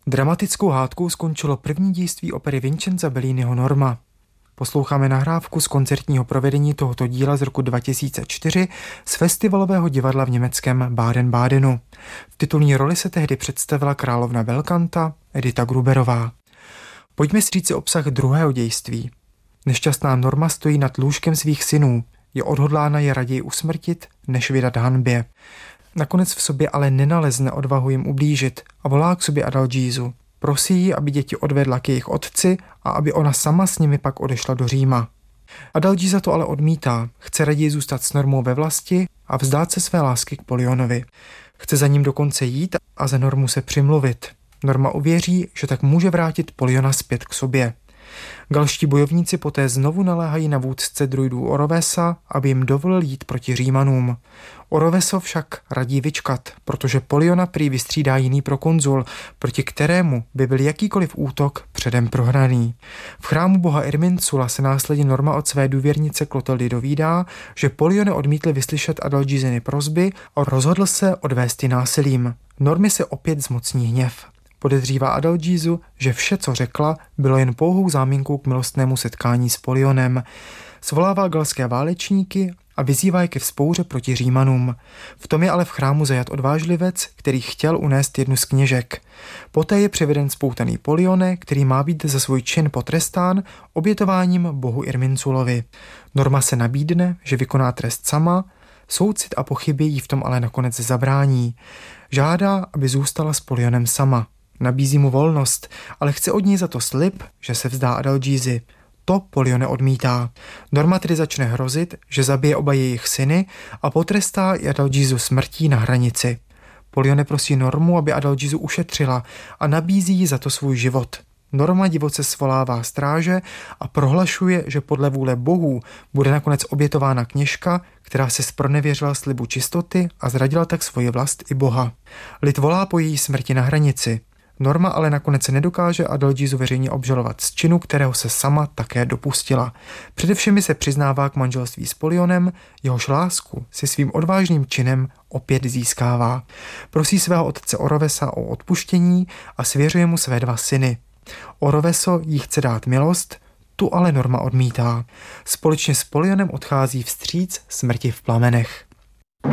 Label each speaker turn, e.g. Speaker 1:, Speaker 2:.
Speaker 1: Dramatickou hádkou skončilo první dějství opery Vincenza Belliniho Norma. Posloucháme nahrávku z koncertního provedení tohoto díla z roku 2004 z festivalového divadla v německém Baden-Badenu. V titulní roli se tehdy představila královna Belkanta Edita Gruberová. Pojďme si říct obsah druhého dějství. Nešťastná Norma stojí nad lůžkem svých synů. Je odhodlána je raději usmrtit, než vydat hanbě. Nakonec v sobě ale nenalezne odvahu jim ublížit a volá k sobě Adalgísu. Prosí ji, aby děti odvedla k jejich otci a aby ona sama s nimi pak odešla do Říma. Adalgísa to ale odmítá, chce raději zůstat s Normou ve vlasti a vzdát se své lásky k Polionovi. Chce za ním dokonce jít a za Normu se přimluvit. Norma uvěří, že tak může vrátit Poliona zpět k sobě. Galští bojovníci poté znovu naléhají na vůdce druidů Orovesa, aby jim dovolil jít proti Římanům. Oroveso však radí vyčkat, protože Poliona prý vystřídá jiný prokonzul, proti kterému by byl jakýkoliv útok předem prohraný. V chrámu boha Irminsula se následně Norma od své důvěrnice Klotildy dovídá, že Polione odmítl vyslyšet Adalgísiny prosby a rozhodl se odvést ji násilím. Normy se opět zmocní hněv. Podezřívá Adalgísu, že vše, co řekla, bylo jen pouhou záminkou k milostnému setkání s Polionem. Svolává galské válečníky a vyzývá je ke vzpouře proti Římanům. V tom je ale v chrámu zajat odvážlivec, který chtěl unést jednu z kněžek. Poté je přiveden spoutaný Polione, který má být za svůj čin potrestán obětováním bohu Irminsulovi. Norma se nabídne, že vykoná trest sama, soucit a pochyby jí v tom ale nakonec zabrání. Žádá, aby zůstala s Polionem sama. Nabízí mu volnost, ale chce od něj za to slib, že se vzdá Adalgísy. To Polione odmítá. Norma tedy začne hrozit, že zabije oba jejich syny a potrestá i Adalgísu smrtí na hranici. Polione prosí Normu, aby Adalgísu ušetřila a nabízí jí za to svůj život. Norma divoce svolává stráže a prohlašuje, že podle vůle bohů bude nakonec obětována kněžka, která se zpronevěřila slibu čistoty a zradila tak svoji vlast i boha. Lid volá po její smrti na hranici. Norma ale nakonec nedokáže Adalgísu veřejně obžalovat z činu, kterého se sama také dopustila. Především se přiznává k manželství s Polionem, jehož lásku si svým odvážným činem opět získává. Prosí svého otce Orovesa o odpuštění a svěřuje mu své 2 syny. Oroveso jí chce dát milost, tu ale Norma odmítá. Společně s Polionem odchází vstříc smrti v plamenech.